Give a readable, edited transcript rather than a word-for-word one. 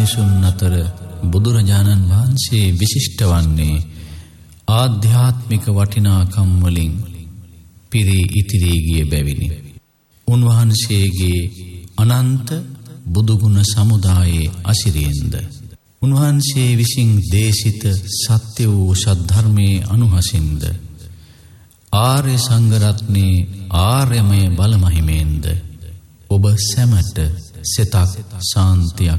මිනිසුන් අතර බුදුරජාණන් වහන්සේ විශිෂ්ට වන්නේ ආධ්‍යාත්මික වටිනාකම් වලින් පිරී ඉතිරී ගිය බැවිනි. උන්වහන්සේගේ අනන්ත බුදුගුණ සමුදායේ අසිරියෙන්ද උන්වහන්සේ විසින් දේශිත සත්‍ය වූ සද්ධර්මයේ අනුහසින්ද ආර්ය සංඝරත්නයේ ආර්යමය බලමහිමෙන්ද ඔබ සැමට සිතක් ශාන්තියක්